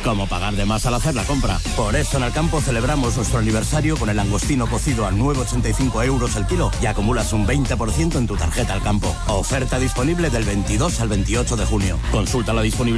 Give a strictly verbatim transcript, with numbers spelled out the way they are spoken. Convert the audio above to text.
como pagar de más al hacer la compra. Por eso en Alcampo celebramos nuestro aniversario con el langostino cocido a nueve ochenta y cinco euros el kilo y acumulas un veinte por ciento en tu tarjeta Alcampo. Oferta disponible del veintidós al veintiocho de junio. Consulta la disponibilidad